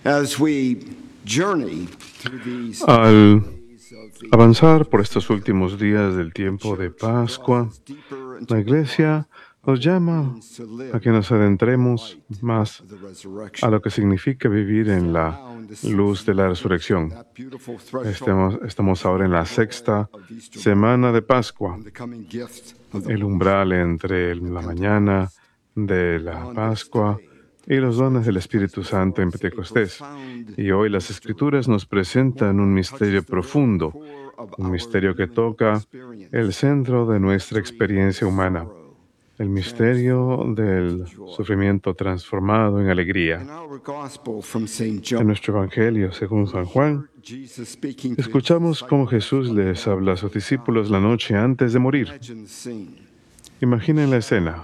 Al avanzar por estos últimos días del tiempo de Pascua, la Iglesia nos llama a que nos adentremos más a lo que significa vivir en la luz de la resurrección. Estamos ahora en la sexta semana de Pascua, el umbral entre la mañana de la Pascua y los dones del Espíritu Santo en Pentecostés. Y hoy las Escrituras nos presentan un misterio profundo, un misterio que toca el centro de nuestra experiencia humana, el misterio del sufrimiento transformado en alegría. En nuestro Evangelio, según San Juan, escuchamos cómo Jesús les habla a sus discípulos la noche antes de morir. Imaginen la escena.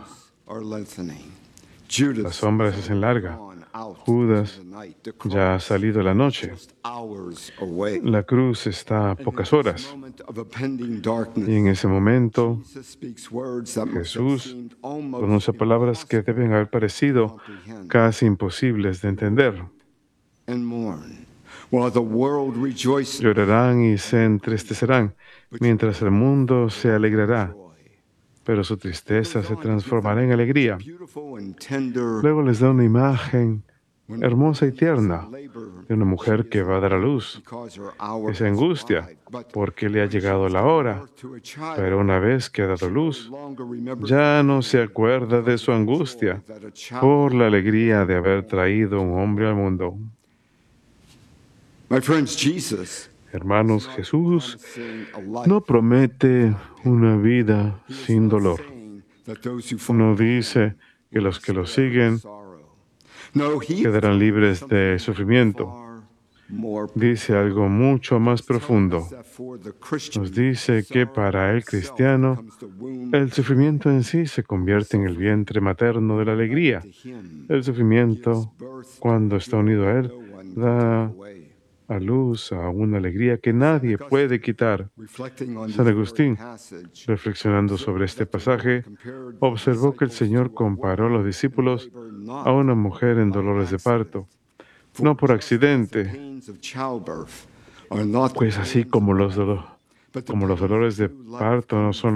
La sombra se hacen larga. Judas ya ha salido la noche. La cruz está a pocas horas. Y en ese momento, Jesús pronuncia palabras que deben haber parecido casi imposibles de entender. Llorarán y se entristecerán, mientras el mundo se alegrará, pero su tristeza se transformará en alegría. Luego les da una imagen hermosa y tierna de una mujer que va a dar a luz, que se angustia porque le ha llegado la hora, pero una vez que ha dado luz, ya no se acuerda de su angustia por la alegría de haber traído un hombre al mundo. Hermanos, Jesús no promete una vida sin dolor. No dice que los que lo siguen quedarán libres de sufrimiento. Dice algo mucho más profundo. Nos dice que para el cristiano, el sufrimiento en sí se convierte en el vientre materno de la alegría. El sufrimiento, cuando está unido a él, da a luz a una alegría que nadie puede quitar. San Agustín, reflexionando sobre este pasaje, observó que el Señor comparó a los discípulos a una mujer en dolores de parto, no por accidente, pues así como los dolores de parto no son